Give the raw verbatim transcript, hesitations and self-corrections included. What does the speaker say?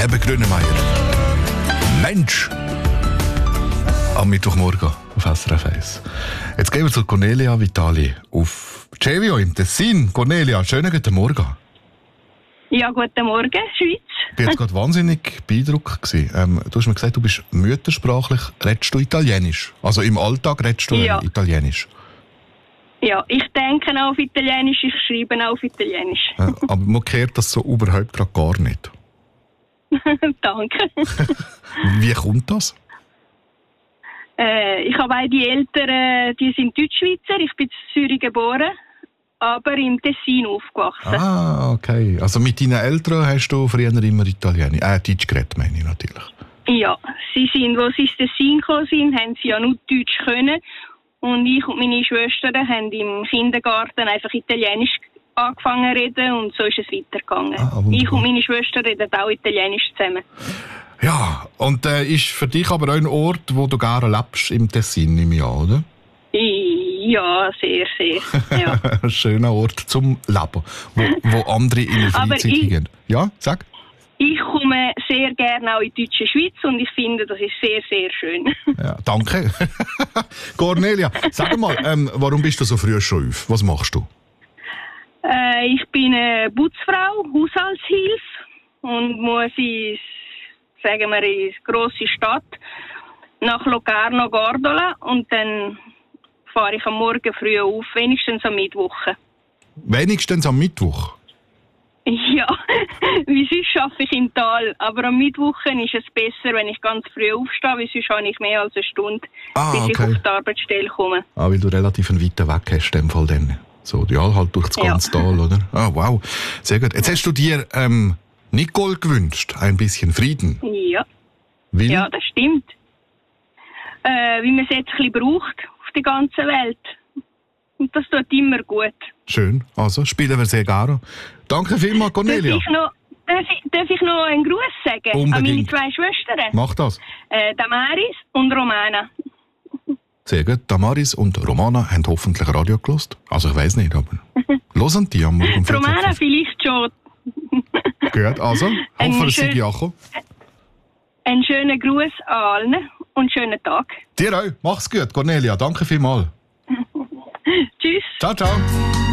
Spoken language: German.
Herbert Grönemeyer. Mensch! Am Mittwochmorgen auf S R F eins. Jetzt gehen wir zu Cornelia Vitali auf Cevio im Tessin. Cornelia, schönen guten Morgen. Ja, guten Morgen, Schweiz. Ich war jetzt gerade wahnsinnig beeindruckt. Ähm, du hast mir gesagt, du bist müttersprachlich. Redest du Italienisch? Also im Alltag redest du ja. Italienisch? Ja, ich denke auch auf Italienisch, ich schreibe auch auf Italienisch. Äh, aber man hört das so überhaupt gerade gar nicht. Danke. Wie kommt das? Äh, ich habe auch die Eltern, die sind Deutschschweizer. Ich bin in Zürich geboren, aber im Tessin aufgewachsen. Ah, okay. Also mit deinen Eltern hast du früher immer Italienisch, äh, Deutsch geredet, meine ich natürlich. Ja, sie sind, als sie ins Tessin gekommen sind, haben sie ja nur Deutsch können. Und ich und meine Schwestern haben im Kindergarten einfach Italienisch angefangen zu reden und so ist es weitergegangen. Ah, ich und meine Schwestern reden auch Italienisch zusammen. Ja, und äh, ist für dich aber auch ein Ort, wo du gerne lebst, im Tessin, nehme ich an, oder? Ja, sehr, sehr. Ja. Ein schöner Ort zum Leben, wo, wo andere in der Freizeit gehen. Ja, sag. Ich komme sehr gerne auch in die deutsche Schweiz und ich finde, das ist sehr, sehr schön. Ja, danke. Cornelia, sag mal, ähm, warum bist du so früh schon auf? Was machst du? Äh, ich bin eine Putzfrau, Haushaltshilfe und muss in, sagen wir, in eine grosse Stadt nach Locarno, Gordola und dann fahre ich am Morgen früh auf, wenigstens am Mittwoch. Wenigstens am Mittwoch? Ja, wie sonst arbeite ich im Tal. Aber am Mittwoch ist es besser, wenn ich ganz früh aufstehe, weil sonst habe ich mehr als eine Stunde, ah, bis okay. ich auf die Arbeitsstelle komme. Ah, weil du relativ einen weiten Weg hast, in dem Fall dann. So, ja, halt durch das ganze ja. Tal, oder? Ah, wow. Sehr gut. Jetzt hast du dir ähm, Nicole gewünscht, ein bisschen Frieden. Ja. Weil? Ja, das stimmt. Äh, wie man es jetzt ein bisschen braucht auf der ganzen Welt. Und das tut immer gut. Schön. Also, spielen wir sehr gerne. Danke vielmals, Cornelia. Darf ich noch, darf ich, darf ich noch einen Gruß sagen? Unbedingt. An meine zwei Schwestern? Mach das. Äh, Damaris und Romana. Sehr gut. Damaris und Romana haben hoffentlich Radio gehört. Also, ich weiss nicht, aber hören die am Morgen? Romana vielleicht schon. Gut, also, hoffe, es sei Jakob. Einen schönen Gruß an allen und einen schönen Tag. Dir auch. Mach's gut, Cornelia. Danke vielmals. Tschüss. Ciao, ciao.